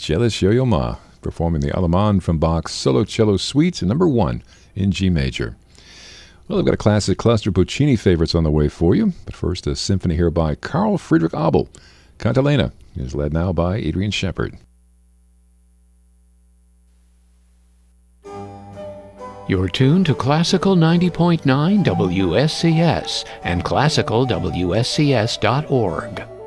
Jealous Yo-Yo Ma, performing the Allemande from Bach's Solo Cello Suite, number 1 in G major. Well, I've got a classic cluster Puccini favorites on the way for you, but first a symphony here by Carl Friedrich Abel. Cantilena is led now by Adrian Shepard. You're tuned to Classical 90.9 WSCS and classicalwscs.org.